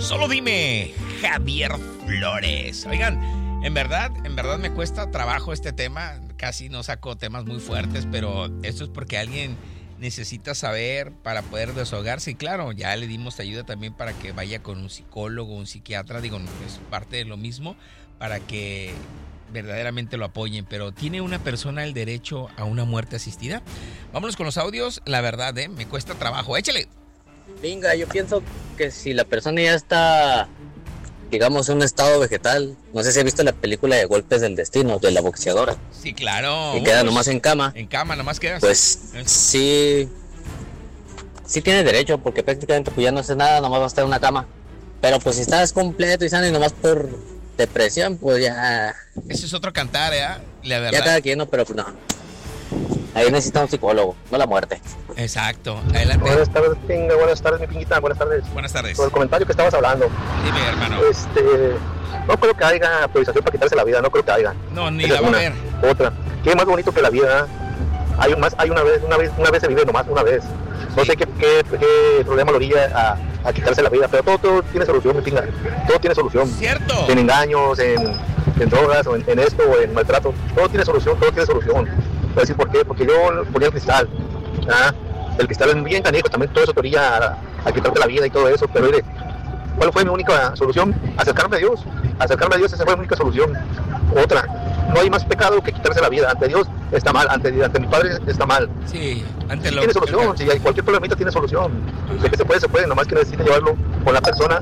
Solo dime, Javier Flores. Oigan, en verdad me cuesta trabajo este tema. Casi no saco temas muy fuertes, pero esto es porque alguien necesita saber para poder desahogarse. Y claro, ya le dimos ayuda también para que vaya con un psicólogo, un psiquiatra. Digo, es parte de lo mismo para que verdaderamente lo apoyen. Pero ¿tiene una persona el derecho a una muerte asistida? Vámonos con los audios. La verdad, me cuesta trabajo. Échale. Venga, yo pienso que si la persona ya está, digamos, en un estado vegetal, no sé si has visto la película de Golpes del Destino, de la boxeadora. Sí, claro. Y queda nomás en cama. En cama, nomás quedas. Pues sí tiene derecho, porque prácticamente pues ya no hace nada, nomás va a estar en una cama. Pero pues si estás completo y sano y nomás por depresión, pues ya... Eso es otro cantar, la verdad. Ya cada quien, no, pero pues no. Ahí necesita un psicólogo, no la muerte. Exacto. Adelante. Buenas tardes, Pinga. Buenas tardes, mi Pinguita. Buenas tardes. Buenas tardes. Por el comentario que estabas hablando. Dime, hermano. No creo que haya improvisación para quitarse la vida. No creo que haya. No, ni la va a haber. Otra. ¿Qué más bonito que la vida? Hay una vez se vive nomás, una vez. No sé qué problema lo orilla a quitarse la vida, pero todo tiene solución, mi Pinga. Todo tiene solución. Cierto. En engaños, en drogas, o en esto, o en maltrato. Todo tiene solución. Voy a decir por qué. Porque yo ponía el cristal. El cristal es bien canijo, también todo eso te orilla a quitarte la vida y todo eso, pero mire, ¿cuál fue mi única solución? Acercarme a Dios, esa fue mi única solución. Otra, no hay más pecado que quitarse la vida, ante Dios está mal, ante mi Padre está mal. Sí, ante lo tiene solución, si hay cualquier problemita tiene solución, de que se puede, nomás que necesita llevarlo con la persona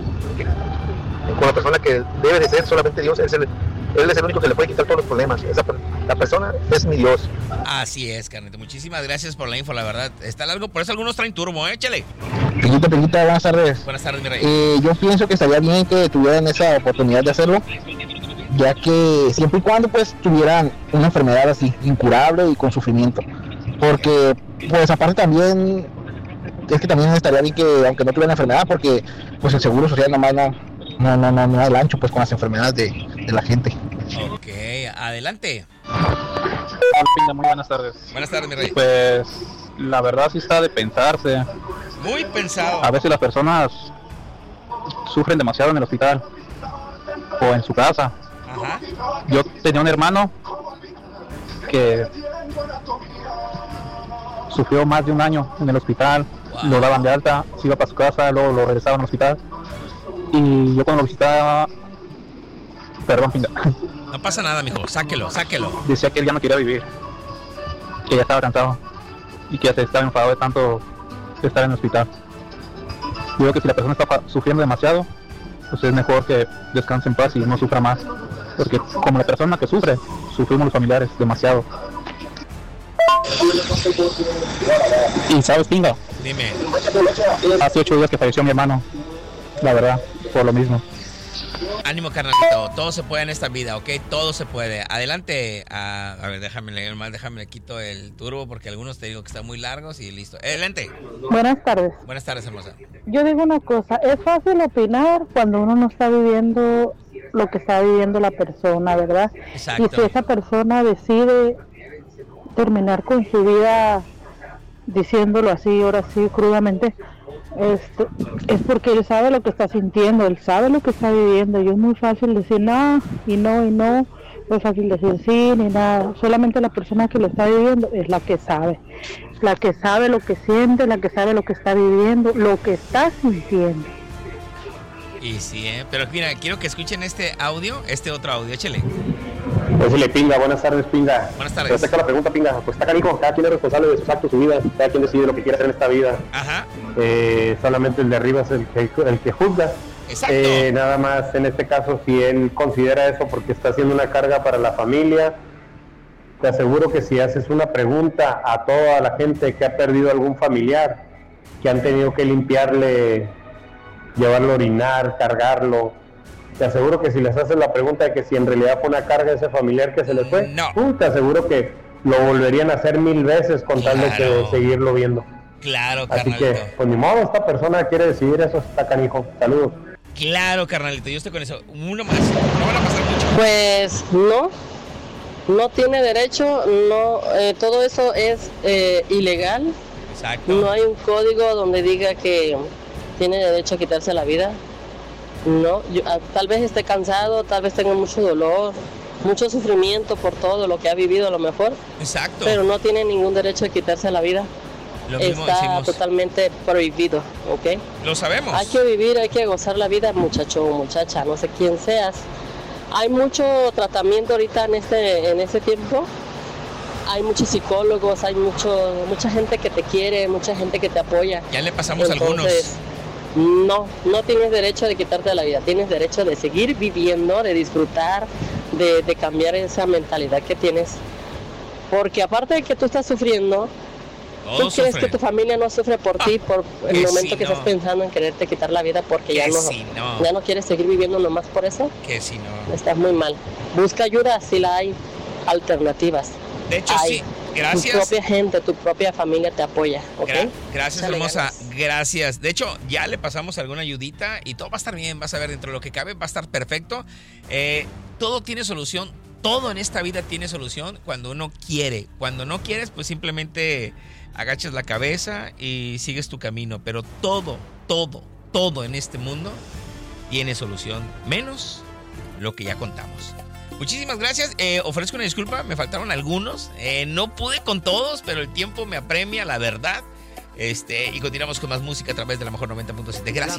que debe de ser solamente Dios. Él es el único que le puede quitar todos los problemas. La persona es mi Dios. Así es, carnito. Muchísimas gracias por la info, la verdad. Está largo, por eso algunos traen turbo, échale. Peñita, buenas tardes. Buenas tardes, mi rey. Yo pienso que estaría bien que tuvieran esa oportunidad de hacerlo, ya que siempre y cuando pues tuvieran una enfermedad así, incurable y con sufrimiento. Porque, pues aparte también, es que también estaría bien que, aunque no tuvieran enfermedad, porque pues el seguro social nomás no da el ancho pues con las enfermedades de la gente. Ok, adelante. Muy buenas tardes. Buenas tardes, mi rey. Pues la verdad sí está de pensarse. Muy pensado. A veces las personas sufren demasiado en el hospital o en su casa. Ajá. Yo tenía un hermano que sufrió más de un año en el hospital. Wow. Lo daban de alta, se iba para su casa, luego lo regresaban al hospital. Y yo cuando lo visitaba, perdón, Pinga. No pasa nada, mijo, sáquelo. Decía que él ya no quería vivir, que ya estaba cansado y que ya se estaba enfadado de tanto estar en el hospital. Yo creo que si la persona está sufriendo demasiado, pues es mejor que descanse en paz y no sufra más, porque como la persona que sufre, sufrimos los familiares demasiado. Y sabes, Pinga, dime. Hace 8 días que falleció mi hermano, la verdad, por lo mismo. Ánimo, carnalito, todo se puede en esta vida, ¿ok? Todo se puede. Adelante. A ver, déjame le quito el turbo porque algunos te digo que están muy largos y listo. Adelante. Buenas tardes. Buenas tardes, hermosa. Yo digo una cosa, es fácil opinar cuando uno no está viviendo lo que está viviendo la persona, ¿verdad? Exacto. Y si esa persona decide terminar con su vida, diciéndolo así, ahora sí, crudamente, es porque él sabe lo que está sintiendo, él sabe lo que está viviendo, y es muy fácil decir no, y no, no es fácil decir sí, ni nada. Solamente la persona que lo está viviendo es la que sabe lo que siente, la que sabe lo que está viviendo, lo que está sintiendo. Y sí, pero mira, quiero que escuchen este otro audio, échale. Échale, Pinga, buenas tardes, Pinga. Buenas tardes. Respecto a la pregunta, Pinga, pues está canijo, cada quien es responsable de sus actos, su vida, cada quien decide lo que quiere hacer en esta vida. Ajá. Solamente el de arriba es el que juzga. Exacto. Nada más en este caso, si él considera eso porque está haciendo una carga para la familia, te aseguro que si haces una pregunta a toda la gente que ha perdido algún familiar, que han tenido que limpiarle, llevarlo a orinar, cargarlo, te aseguro que si les haces la pregunta de que si en realidad fue una carga ese familiar que se les fue, no. Te aseguro que lo volverían a hacer 1000 veces con tal de que seguirlo viendo. Claro, así carnalito. Que, pues ni modo, esta persona quiere decidir eso, está canijo. Saludos. Claro, carnalito, yo estoy con eso. Uno más, no van a pasar mucho. Pues no tiene derecho, todo eso es ilegal. Exacto. No hay un código donde diga que tiene derecho a quitarse la vida. No, tal vez esté cansado, tal vez tenga mucho dolor, mucho sufrimiento por todo lo que ha vivido a lo mejor. Exacto. Pero no tiene ningún derecho de quitarse la vida. Lo mismo Está decimos. totalmente prohibido, ¿ok? Lo sabemos. Hay que vivir, hay que gozar la vida, muchacho o muchacha, no sé quién seas. Hay mucho tratamiento ahorita en este tiempo. Hay muchos psicólogos, hay mucha gente que te quiere, mucha gente que te apoya. Ya le pasamos Entonces, no tienes derecho de quitarte la vida, tienes derecho de seguir viviendo, de disfrutar, de cambiar esa mentalidad que tienes. Porque aparte de que tú estás sufriendo, ¿tú crees que tu familia no sufre por ti por el momento que estás pensando en quererte quitar la vida porque ya no quieres seguir viviendo nomás por eso? Que si no. Estás muy mal. Busca ayuda si la hay, alternativas. De hecho, sí, gracias. Tu propia gente, tu propia familia te apoya, ¿ok? Gracias, Échale hermosa. ganas. Gracias. De hecho, ya le pasamos alguna ayudita y todo va a estar bien. Vas a ver, dentro de lo que cabe, va a estar perfecto. Todo tiene solución. Todo en esta vida tiene solución cuando uno quiere. Cuando no quieres, pues simplemente agachas la cabeza y sigues tu camino. Pero todo en este mundo tiene solución. Menos lo que ya contamos. Muchísimas gracias. Ofrezco una disculpa, me faltaron algunos. No pude con todos, pero el tiempo me apremia, la verdad. Y continuamos con más música a través de la mejor 90.7. Gracias.